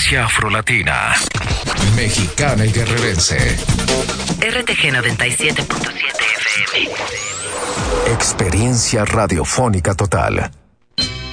frecuencia afrolatina, mexicana y guerrerense. RTG 97.7 FM. Experiencia radiofónica total.